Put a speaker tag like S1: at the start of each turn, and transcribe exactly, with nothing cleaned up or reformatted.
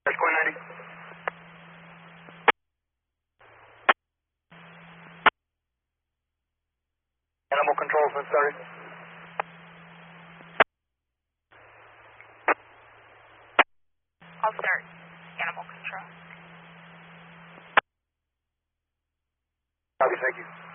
S1: Square ninety. Animal control's been started.
S2: I'll start animal control.
S1: Copy, thank you.